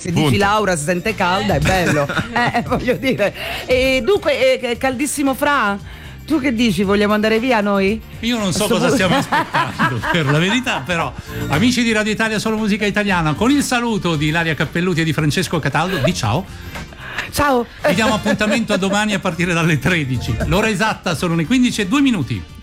Se dici Laura si sente calda, è bello. Voglio dire. E dunque, caldissimo Fra? Tu che dici? Vogliamo andare via noi? Io non so cosa stiamo aspettando, per la verità, però amici di Radio Italia Solo Musica Italiana, con il saluto di Ilaria Cappelluti e di Francesco Cataldo, di ciao. Ciao. Vi diamo appuntamento a domani a partire dalle 13. L'ora esatta sono le 15:02.